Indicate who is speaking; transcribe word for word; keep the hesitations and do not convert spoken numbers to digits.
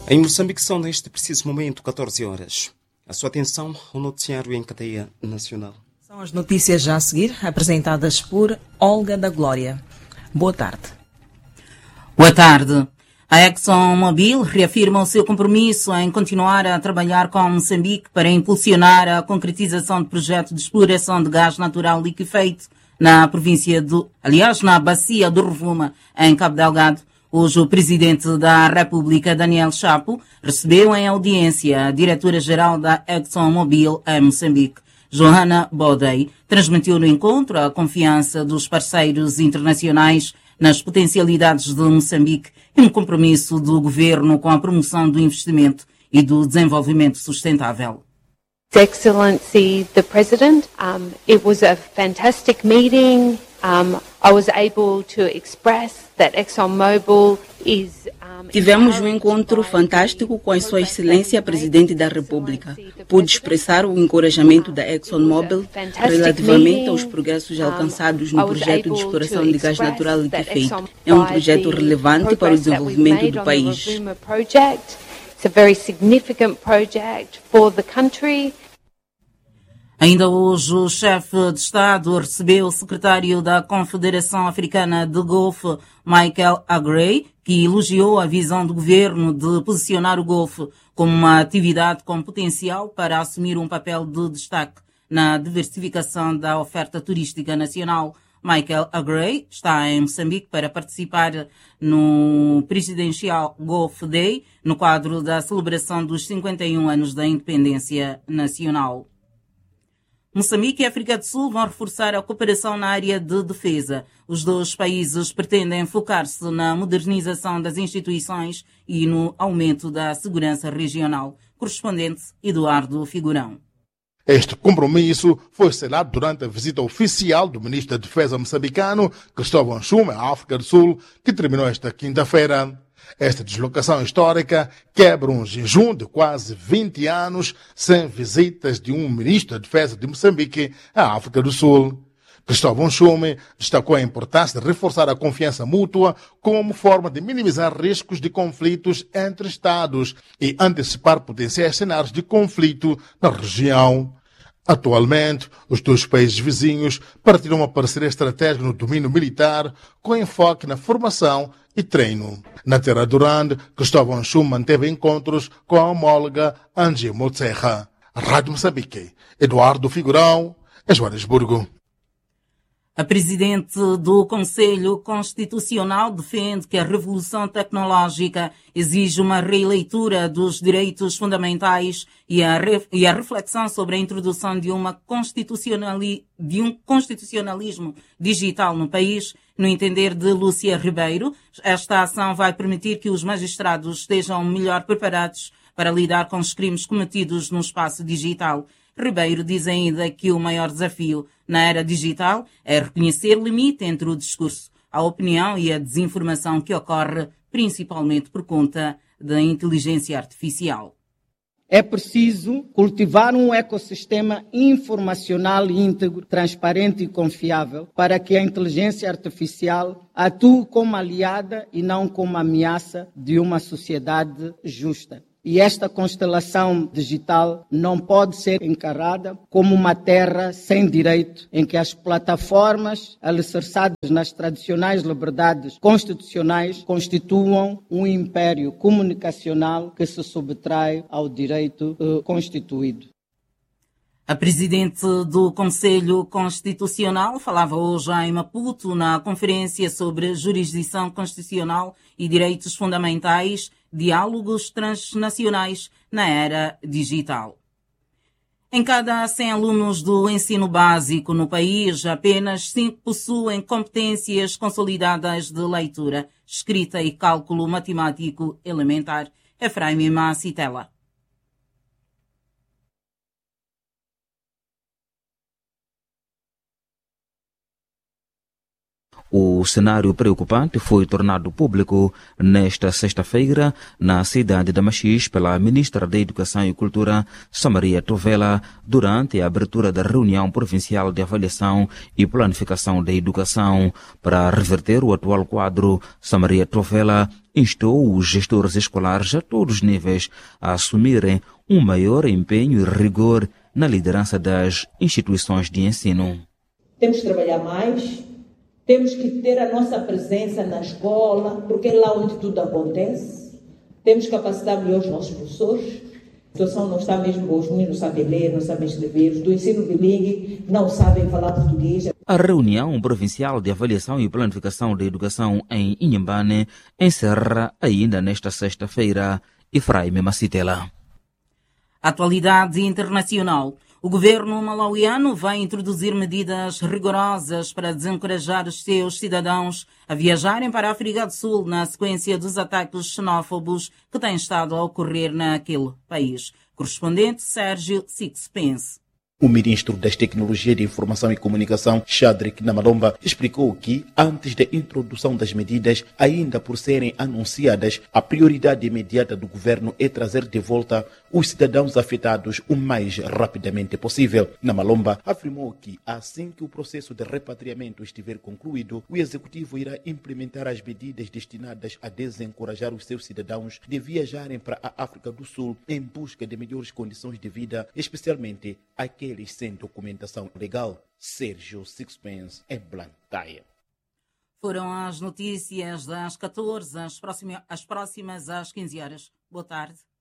Speaker 1: Em Moçambique são neste preciso momento catorze horas. A sua atenção, o noticiário em cadeia nacional.
Speaker 2: São as notícias já a seguir, apresentadas por Olga da Glória. Boa tarde.
Speaker 3: Boa tarde. A ExxonMobil reafirma o seu compromisso em continuar a trabalhar com Moçambique para impulsionar a concretização do projeto de exploração de gás natural liquefeito na província do, aliás, na bacia do Rovuma, em Cabo Delgado. Hoje o presidente da República, Daniel Chapo, recebeu em audiência a diretora-geral da ExxonMobil em Moçambique. Johanna Bodei transmitiu no encontro a confiança dos parceiros internacionais nas potencialidades de Moçambique e um compromisso do governo com a promoção do investimento e do desenvolvimento sustentável.
Speaker 4: Excellency, the President, um, it was a fantastic meeting. Um, I was able to express that ExxonMobil is um,
Speaker 5: Tivemos um encontro fantástico com a Sua Excelência Presidente da República. Pude expressar o encorajamento da ExxonMobil relativamente aos progressos alcançados no projeto de exploração de gás natural liquefeito. É um projeto relevante para o desenvolvimento do país.
Speaker 4: It's a very significant project for the country.
Speaker 3: Ainda hoje, o chefe de Estado recebeu o secretário da Confederação Africana de Golfo, Michael Agrey, que elogiou a visão do governo de posicionar o Golfo como uma atividade com potencial para assumir um papel de destaque na diversificação da oferta turística nacional. Michael Agrey está em Moçambique para participar no Presidencial Gulf Day, no quadro da celebração dos cinquenta e um anos da independência nacional. Moçambique e África do Sul vão reforçar a cooperação na área de defesa. Os dois países pretendem focar-se na modernização das instituições e no aumento da segurança regional. Correspondente Eduardo Figurão.
Speaker 6: Este compromisso foi selado durante a visita oficial do ministro da Defesa moçambicano, Cristóvão Nchuma, à África do Sul, que terminou esta quinta-feira. Esta deslocação histórica quebra um jejum de quase vinte anos sem visitas de um ministro da Defesa de Moçambique à África do Sul. Cristóvão Nchuma destacou a importância de reforçar a confiança mútua como forma de minimizar riscos de conflitos entre Estados e antecipar potenciais cenários de conflito na região. Atualmente, os dois países vizinhos partilham uma parceria estratégica no domínio militar com enfoque na formação e treino. Na Terra do Rande, Cristóvão Nchuma manteve encontros com a homóloga Angie Motserra. Rádio Moçambique, Eduardo Figurão, em Joanesburgo.
Speaker 3: A presidente do Conselho Constitucional defende que a revolução tecnológica exige uma releitura dos direitos fundamentais e a, re, e a reflexão sobre a introdução de, uma constitucionali, de um constitucionalismo digital no país. No entender de Lúcia Ribeiro, esta ação vai permitir que os magistrados estejam melhor preparados para lidar com os crimes cometidos no espaço digital. Ribeiro diz ainda que o maior desafio na era digital é reconhecer o limite entre o discurso, a opinião e a desinformação que ocorre principalmente por conta da inteligência artificial.
Speaker 7: É preciso cultivar um ecossistema informacional íntegro, transparente e confiável para que a inteligência artificial atue como aliada e não como ameaça de uma sociedade justa. E esta constelação digital não pode ser encarada como uma terra sem direito, em que as plataformas alicerçadas nas tradicionais liberdades constitucionais constituam um império comunicacional que se subtrai ao direito uh, constituído.
Speaker 3: A presidente do Conselho Constitucional falava hoje em Maputo na conferência sobre jurisdição constitucional e direitos fundamentais, diálogos transnacionais na era digital. Em cada cem alunos do ensino básico no país, apenas cinco possuem competências consolidadas de leitura, escrita e cálculo matemático elementar. Efraim Macitela.
Speaker 8: O cenário preocupante foi tornado público nesta sexta-feira na cidade de Machis pela ministra da Educação e Cultura, Samaria Tovela, durante a abertura da reunião provincial de avaliação e planificação da educação. Para reverter o atual quadro, Samaria Tovela instou os gestores escolares a todos os níveis a assumirem um maior empenho e rigor na liderança das instituições de ensino.
Speaker 9: Temos que trabalhar mais, temos que ter a nossa presença na escola, porque é lá onde tudo acontece. Temos que capacitar melhor os nossos professores. A situação não está mesmo boa, os meninos não sabem ler, não sabem escrever, os do ensino bilingue não sabem falar português.
Speaker 8: A reunião provincial de avaliação e planificação da educação em Inhambane encerra ainda nesta sexta-feira. Efraim Macitela.
Speaker 3: Atualidade internacional. O governo malauiano vai introduzir medidas rigorosas para desencorajar os seus cidadãos a viajarem para a África do Sul na sequência dos ataques xenófobos que têm estado a ocorrer naquele país. Correspondente Sérgio Sixpence.
Speaker 10: O ministro das Tecnologias de Informação e Comunicação, Chadrick Namalomba, explicou que, antes da introdução das medidas, ainda por serem anunciadas, a prioridade imediata do governo é trazer de volta os cidadãos afetados o mais rapidamente possível. Namalomba afirmou que, assim que o processo de repatriamento estiver concluído, o executivo irá implementar as medidas destinadas a desencorajar os seus cidadãos de viajarem para a África do Sul em busca de melhores condições de vida, especialmente aqueles eles sem documentação legal. Sérgio Sixpence em Blantyre.
Speaker 3: Foram as notícias das catorze, as próximas, as próximas às quinze horas. Boa tarde.